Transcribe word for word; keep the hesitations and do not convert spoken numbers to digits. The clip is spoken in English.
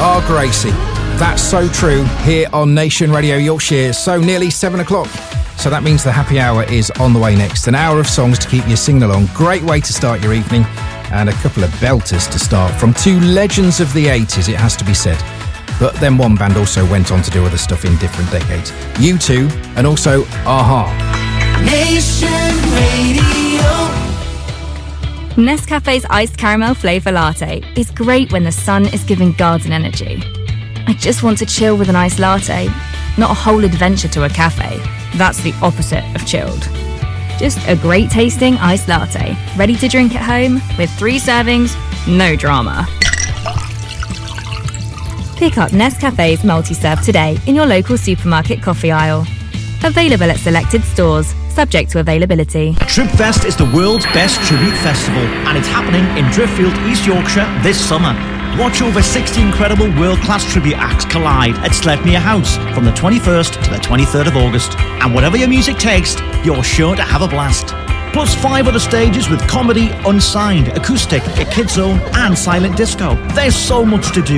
are Gracie. That's so true here on Nation Radio Yorkshire. So nearly seven o'clock. So that means the happy hour is on the way next. An hour of songs to keep you singing along. Great way to start your evening. And a couple of belters to start from. Two legends of the eighties, it has to be said. But then one band also went on to do other stuff in different decades. U two and also a-ha. Nation Radio. Nescafe's iced caramel flavour latte is great when the sun is giving garden energy. I just want to chill with an iced latte, not a whole adventure to a cafe. That's the opposite of chilled. Just a great tasting iced latte, ready to drink at home with three servings, no drama. Pick up Nescafe's multi-serve today in your local supermarket coffee aisle. Available at selected stores, subject to availability. Tribfest is the world's best tribute festival, and it's happening in Driffield, East Yorkshire this summer. Watch over sixty incredible world-class tribute acts collide at Sledmere House from the twenty-first to the twenty-third of August. And whatever your music tastes, you're sure to have a blast. Plus five other stages with comedy, unsigned, acoustic, a kids zone and silent disco. There's so much to do